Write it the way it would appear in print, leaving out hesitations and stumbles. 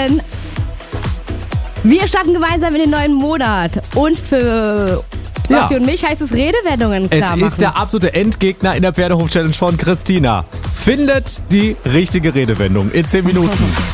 denn wir starten gemeinsam in den neuen Monat. Und für Basti und mich heißt es Redewendungen klar machen. Es ist der absolute Endgegner in der Pferdehof-Challenge von Christina. Findet die richtige Redewendung in 10 Minuten.